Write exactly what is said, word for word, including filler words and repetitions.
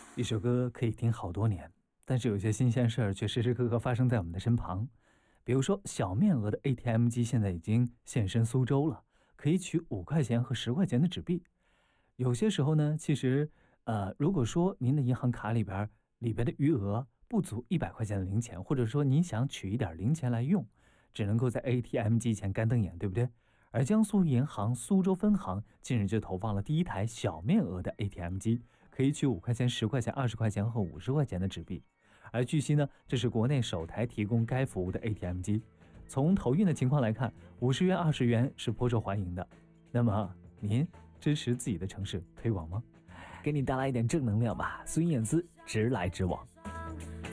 一首歌可以听好多年，但是有些新鲜事儿却时时刻刻发生在我们的身旁。比如说，小面额的 A T M 机现在已经现身苏州了，可以取五块钱和十块钱的纸币。有些时候呢，其实，呃，如果说您的银行卡里边里边的余额不足一百块钱的零钱，或者说您想取一点零钱来用，只能够在 A T M 机前干瞪眼，对不对？而江苏银行苏州分行近日就投放了第一台小面额的 A T M 机，可以取五块钱、十块钱、二十块钱和五十块钱的纸币。而据悉呢，这是国内首台提供该服务的 A T M 机。从投运的情况来看，五十元、二十元是颇受欢迎的。那么您支持自己的城市推广吗？给你带来一点正能量吧，孙燕姿直来直往。